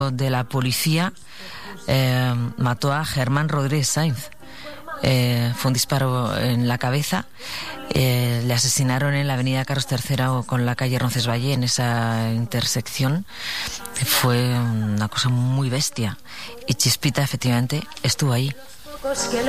de la policía mató a Germán Rodríguez Sainz. Fue un disparo en la cabeza. Le asesinaron en la avenida Carlos III con la calle Roncesvalles, en esa intersección. Fue una cosa muy bestia. Y Chispita efectivamente estuvo ahí.